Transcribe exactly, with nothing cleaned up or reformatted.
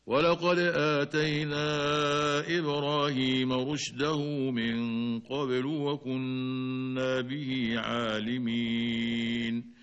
ولقد آتينا إبراهيم رشده من قبل وكنا به عالمين